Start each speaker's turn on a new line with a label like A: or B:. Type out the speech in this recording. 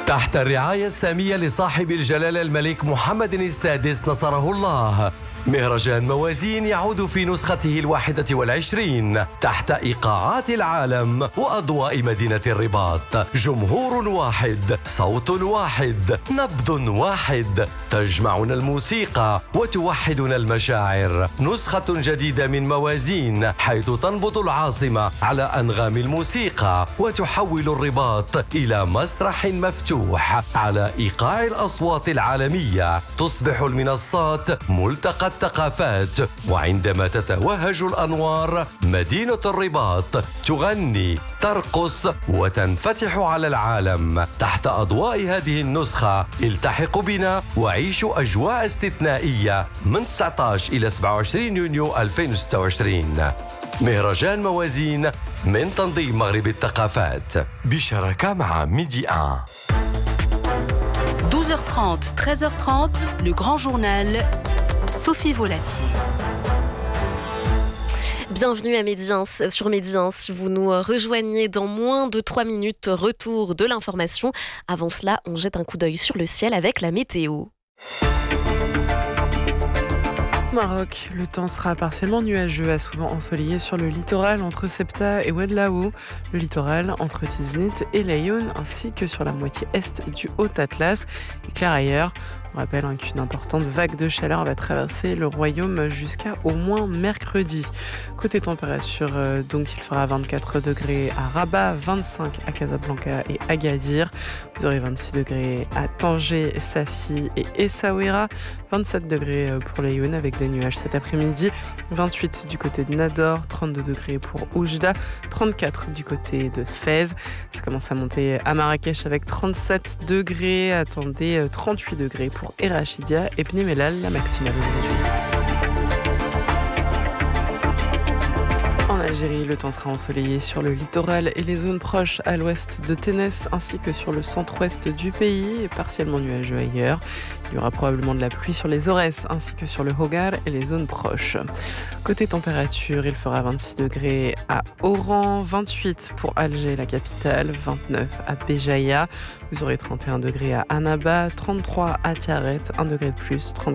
A: تحت الرعاية السامية لصاحب الجلالة الملك محمد السادس نصره الله، مهرجان موازين يعود في نسخته 21 تحت إيقاعات العالم وأضواء مدينة الرباط. جمهور واحد، صوت واحد، نبض واحد، تجمعنا الموسيقى وتوحدنا المشاعر. نسخة جديدة من موازين، حيث تنبض العاصمة على أنغام الموسيقى وتحول الرباط إلى مسرح مفتوح على إيقاع الأصوات العالمية. تصبح المنصات ملتقى الثقافات، وعندما تتوهج الأنوار مدينة الرباط تغني، ترقص وتنفتح على العالم. تحت أضواء هذه النسخة التحقوا بنا وعيشوا أجواء استثنائية من 19 إلى 27 يونيو 2026. مهرجان موازين من تنظيم مغرب الثقافات بشراكة مع ميدي 1.
B: 12h30, 13h30, le grand journal, Sophie Volatier.
C: Bienvenue à Midi 1 sur Midi 1. Si vous nous rejoignez dans moins de 3 minutes, retour de l'information. Avant cela, on jette un coup d'œil sur le ciel avec la météo.
D: Au Maroc, le temps sera partiellement nuageux, à souvent ensoleillé sur le littoral entre Ceuta et Ouadlaou, le littoral entre Tiznit et Laayoune, ainsi que sur la moitié est du Haut-Atlas, et clair ailleurs. On rappelle qu'une importante vague de chaleur va traverser le royaume jusqu'à au moins mercredi. Côté température, donc il fera 24 degrés à Rabat, 25 à Casablanca et Agadir. Vous aurez 26 degrés à Tanger, Safi et Essaouira, 27 degrés pour Laayoune avec des nuages cet après-midi, 28 du côté de Nador, 32 degrés pour Oujda, 34 du côté de Fès. Ça commence à monter à Marrakech avec 37 degrés, attendez 38 degrés pour Erachidia et Bni Mellal, la maximale aujourd'hui. En Algérie, le temps sera ensoleillé sur le littoral et les zones proches à l'ouest de Ténès, ainsi que sur le centre-ouest du pays, et partiellement nuageux ailleurs. Il y aura probablement de la pluie sur les Aurès, ainsi que sur le Hogar et les zones proches. Côté température, il fera 26 degrés à Oran, 28 pour Alger, la capitale, 29 à Béjaïa. Vous aurez 31 degrés à Annaba, 33 à Tiaret, 1 degré de plus, 30